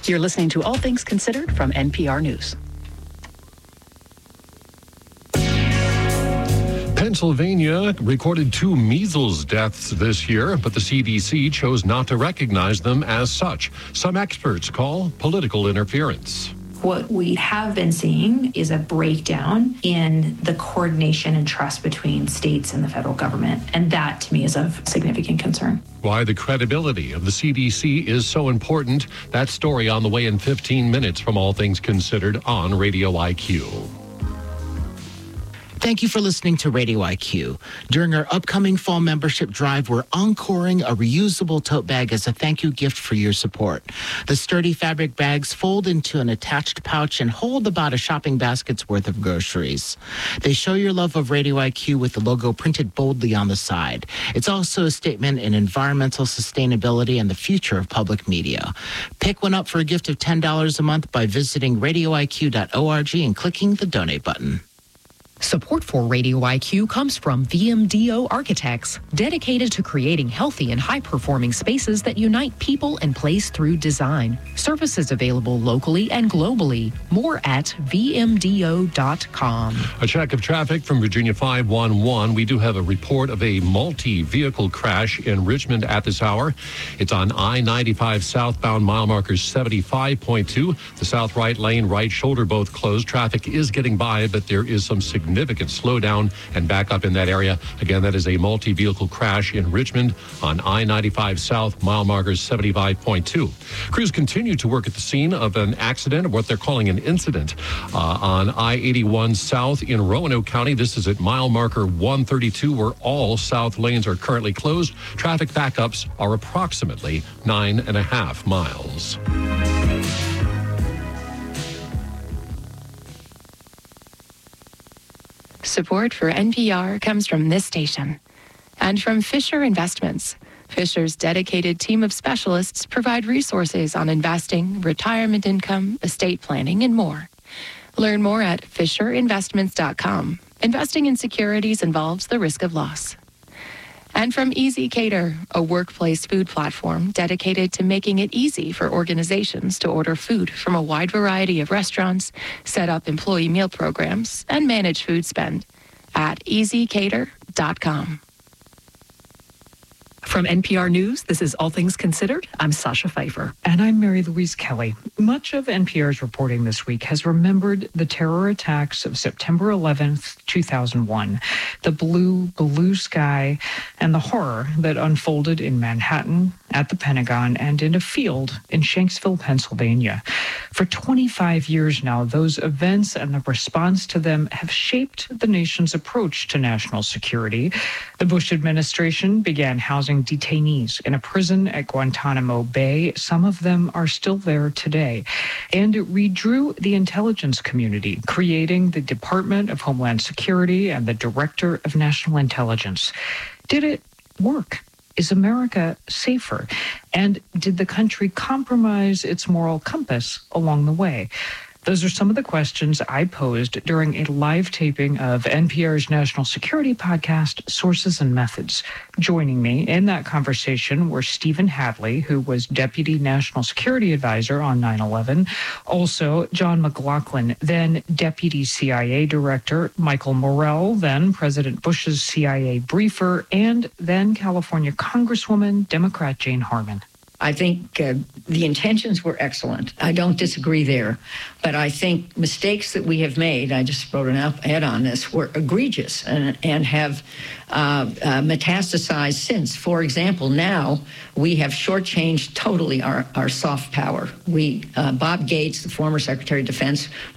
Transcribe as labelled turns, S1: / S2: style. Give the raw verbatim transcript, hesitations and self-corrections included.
S1: You're listening to All Things Considered from N P R News.
S2: Pennsylvania recorded two measles deaths this year, but the C D C chose not to recognize them as such. Some experts call political interference.
S3: What we have been seeing is a breakdown in the coordination and trust between states and the federal government. And that, to me, is of significant concern.
S2: Why the credibility of the C D C is so important. That story on the way in fifteen minutes from All Things Considered on Radio I Q.
S4: Thank you for listening to Radio I Q. During our upcoming fall membership drive, we're encoring a reusable tote bag as a thank you gift for your support. The sturdy fabric bags fold into an attached pouch and hold about a shopping basket's worth of groceries. They show your love of Radio I Q with the logo printed boldly on the side. It's also a statement in environmental sustainability and the future of public media. Pick one up for a gift of ten dollars a month by visiting radio I Q dot org and clicking the donate button.
S5: Support for Radio I Q comes from V M D O Architects, dedicated to creating healthy and high-performing spaces that unite people and place through design. Services available locally and globally. More at V M D O dot com.
S2: A check of traffic from Virginia five one one. We do have a report of a multi-vehicle crash in Richmond at this hour. It's on I ninety-five southbound, mile marker seventy-five point two. The south right lane, right shoulder both closed. Traffic is getting by, but there is some significant significant slowdown and back up in that area. Again, that is a multi-vehicle crash in Richmond on I ninety-five South, mile markers seventy-five point two. Crews continue to work at the scene of an accident, or what they're calling an incident, uh, on I eighty-one South in Roanoke County. This is at mile marker one thirty-two, where all south lanes are currently closed. Traffic backups are approximately nine and a half miles.
S6: Support for N P R comes from this station and from Fisher Investments. Fisher's dedicated team of specialists provide resources on investing, retirement income, estate planning, and more. Learn more at fisher investments dot com. Investing in securities involves the risk of loss. And from Easy Cater, a workplace food platform dedicated to making it easy for organizations to order food from a wide variety of restaurants, set up employee meal programs, and manage food spend at easy cater dot com.
S1: From N P R News, this is All Things Considered. I'm Sasha Pfeiffer.
S7: And I'm Mary Louise Kelly. Much of N P R's reporting this week has remembered the terror attacks of September eleventh, two thousand one, the blue, blue sky, and the horror that unfolded in Manhattan, at the Pentagon, and in a field in Shanksville, Pennsylvania. For twenty-five years now, those events and the response to them have shaped the nation's approach to national security. The Bush administration began housing detainees in a prison at Guantanamo Bay. Some of them are still there today. And it redrew the intelligence community, creating the Department of Homeland Security and the Director of National Intelligence. Did it work? Is America safer? And did the country compromise its moral compass along the way? Those are some of the questions I posed during a live taping of N P R's national security podcast, Sources and Methods. Joining me in that conversation were Stephen Hadley, who was Deputy National Security Advisor on nine eleven. Also, John McLaughlin, then Deputy C I A Director, Michael Morell, then President Bush's C I A briefer, and then California Congresswoman, Democrat Jane Harman.
S8: I think uh, the intentions were excellent. I don't disagree there. But I think mistakes that we have made, I just wrote an ad on this, were egregious and, and have uh, uh, metastasized since. For example, now we have shortchanged totally our, our soft power. We, uh, Bob Gates, the former Secretary of Defense,